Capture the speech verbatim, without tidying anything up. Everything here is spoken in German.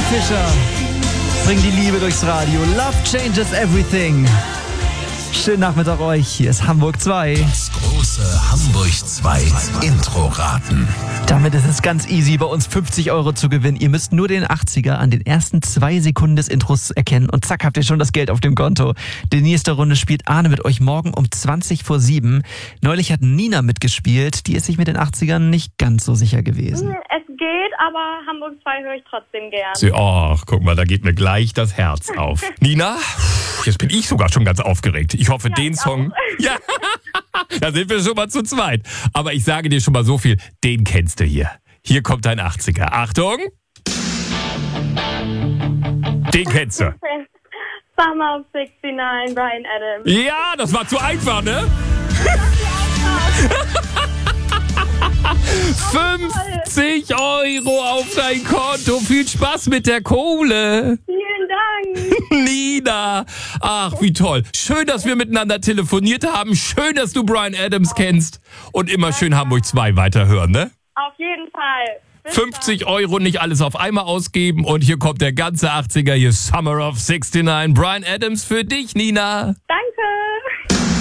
Fischer. Bring die Liebe durchs Radio. Love changes everything. Schönen Nachmittag euch. Hier ist Hamburg zwei. Das große Hamburg zwei Intro-Raten. Damit ist es ganz easy, bei uns fünfzig Euro zu gewinnen. Ihr müsst nur den achtziger an den ersten zwei Sekunden des Intros erkennen und zack, habt ihr schon das Geld auf dem Konto. Die nächste Runde spielt Arne mit euch morgen um zwanzig vor sieben. Neulich hat Nina mitgespielt. Die ist sich mit den achtzigern nicht ganz so sicher gewesen. Es geht, aber Hamburg zwei höre ich trotzdem gern. Sie, ach, guck mal, da geht mir gleich das Herz auf. Nina, jetzt bin ich sogar schon ganz aufgeregt. Ich hoffe, Ja, den ich Song... auch. Ja, da sind wir schon mal zu zweit. Aber ich sage dir schon mal so viel, den kennst du hier. Hier kommt dein achtziger. Achtung! Den kennst du. Summer of neunundsechzig, Bryan Adams. Ja, das war zu einfach, ne? fünfzig Euro auf dein Konto. Viel Spaß mit der Kohle. Vielen Dank. Nina. Ach, wie toll. Schön, dass wir miteinander telefoniert haben. Schön, dass du Bryan Adams kennst. Und immer schön Hamburg zwei weiterhören, ne? Auf jeden Fall. Bis fünfzig Euro, nicht alles auf einmal ausgeben. Und hier kommt der ganze achtziger. Hier Summer of neunundsechzig. Bryan Adams für dich, Nina. dann. Danke.